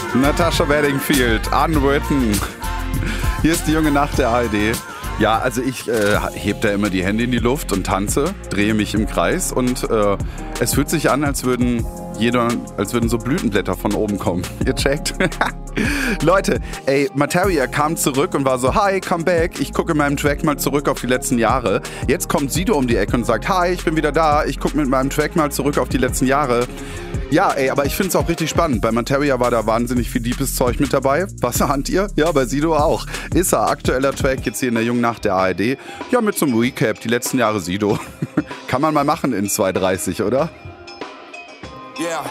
Natascha Bedingfield, Unwritten. Hier ist die junge Nacht der ARD. Ja, also ich heb da immer die Hände in die Luft und tanze, drehe mich im Kreis und es fühlt sich an, als würden so Blütenblätter von oben kommen. Ihr checkt? Leute, ey, Materia kam zurück und war so, hi, come back. Ich gucke in meinem Track mal zurück auf die letzten Jahre. Jetzt kommt Sido um die Ecke und sagt, hi, ich bin wieder da. Ich gucke mit meinem Track mal zurück auf die letzten Jahre. Ja, ey, aber ich finde es auch richtig spannend. Bei Materia war da wahnsinnig viel deepes Zeug mit dabei. Was ahnt ihr? Ja, bei Sido auch. Ist er aktueller Track jetzt hier in der jungen Nacht der ARD. Ja, mit so einem Recap, die letzten Jahre Sido. Kann man mal machen in 2:30, oder? Yeah.